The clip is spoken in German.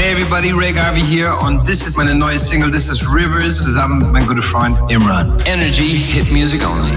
Hey everybody, Ray Garvey hier und this is meine neue Single, this is Rivers, zusammen mit meinem guten Freund Imran. Energy, Hit Music Only.